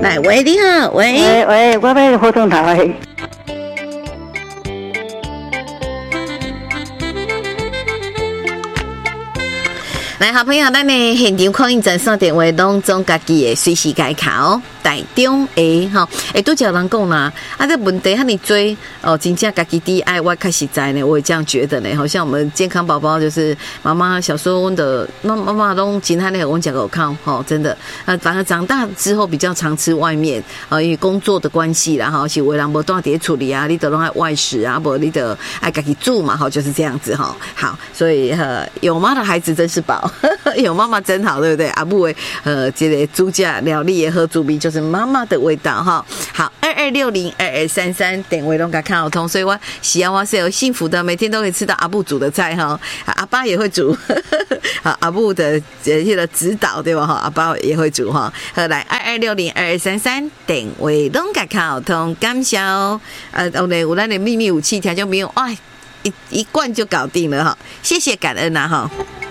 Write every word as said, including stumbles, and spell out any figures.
来，喂，你好，喂， 喂喂，我要活动台。 来，好朋友，咱的现场抗议站上电话拢总家己的随时改考，台中的吼，诶，都有人讲啦，啊，这问题和你追哦，真正家己 D I Y 开始在呢，我也这样觉得呢。好像我们健康宝宝就是妈妈小时候问的，妈妈妈都其他那个我讲给看，吼，真的，啊，反而长大之后比较常吃外面，啊，因为工作的关系啦，哈，是为人无多点处理啊，你得拢爱外食啊，不你得爱家己住嘛，哈，就是这样子哈。好，所以呃，有妈的孩子真是宝。有妈妈真好，对不对？阿母的呃，这个煮家料理的喝煮米就是妈妈的味道哈。好，二二六零二二三三点位拢甲看好通，所以我喜欢我是有幸福的，每天都可以吃到阿母煮的菜哈。阿爸也会煮，好，阿母的这些的指导对吧？哈，阿爸也会煮哈。好，来二二六零二二三三点位拢甲看好通，感谢哦。呃，我哋有咱的秘密武器，听众朋友，哎，一一罐就搞定了哈，谢谢感恩啊哈。